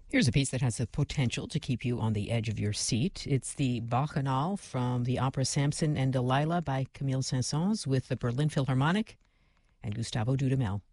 Here's a piece that has the potential to keep you on the edge of your seat. It's the Bacchanal from the opera Samson and Delilah by Camille Saint-Saëns with the Berlin Philharmonic and Gustavo Dudamel.